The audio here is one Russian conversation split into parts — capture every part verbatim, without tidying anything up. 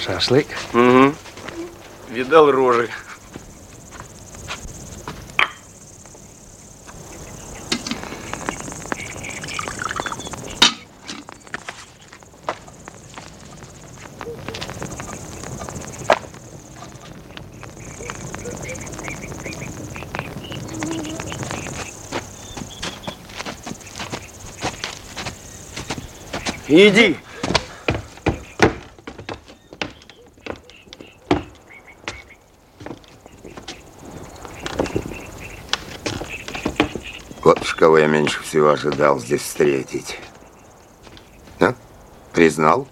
Шашлык? Угу. Видал рожи. Иди. Вот уж кого я меньше всего ожидал здесь встретить. А? Признал?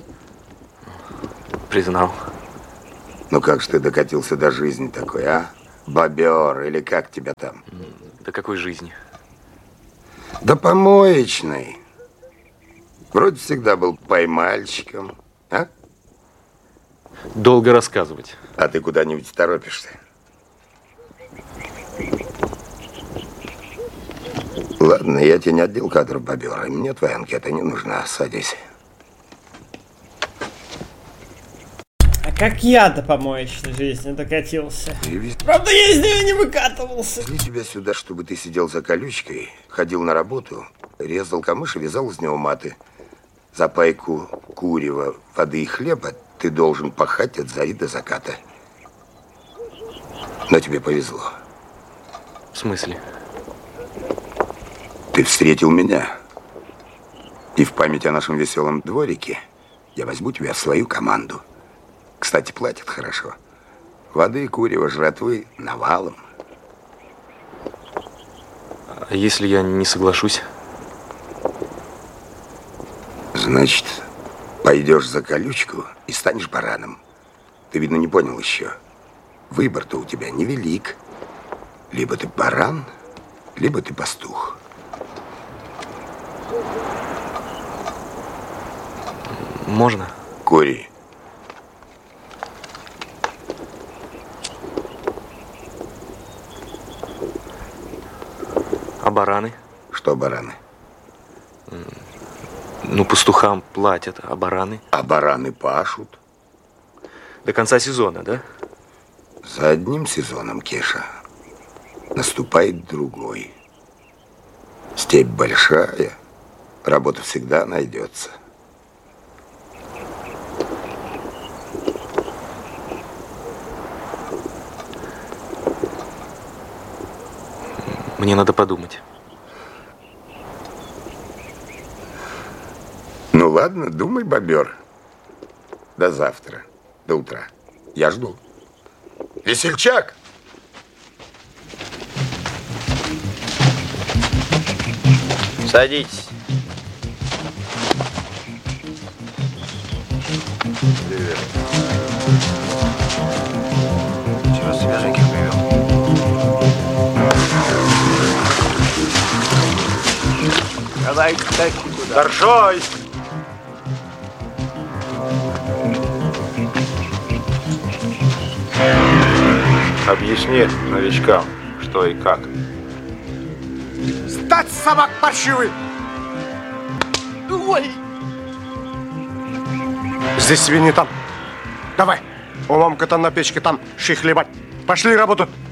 Признал. Ну как же ты докатился до жизни такой, а? Бобер, или как тебя там? До какой жизни? Да помоечной. Вроде всегда был поймальчиком, а? Долго рассказывать. А ты куда-нибудь торопишься? Ладно, я тебе не отдел кадров бобера. Мне твоя анкета не нужна. Садись. А как я до помоечной жизни докатился? Правда, я из нее не выкатывался. Везли тебя сюда, чтобы ты сидел за колючкой, ходил на работу, резал камыш и вязал из него маты. За пайку курева, воды и хлеба ты должен пахать от зари до заката. Но тебе повезло. В смысле? Ты встретил меня. И в память о нашем веселом дворике я возьму тебя в свою команду. Кстати, платят хорошо. Воды, курева, жратвы навалом. А если я не соглашусь? Значит, пойдешь за колючку и станешь бараном. Ты, видно, не понял еще. Выбор-то у тебя невелик. Либо ты баран, либо ты пастух. Можно? Кури. А бараны? Что бараны? Ну, пастухам платят, а бараны? А бараны пашут. До конца сезона, да? За одним сезоном, Кеша, наступает другой. Степь большая, работа всегда найдется. Мне надо подумать. Ну ладно, думай, бобер. До завтра, до утра. Я жду. Весельчак! Садитесь. Привет. Чего свеженьких привел? Давай, тащи туда. Старшой! Объясни новичкам, что и как. Стать, собак паршивый! Ой! Здесь свиньи там. Давай. У мамка там на печке, там щи хлебать. Пошли работать.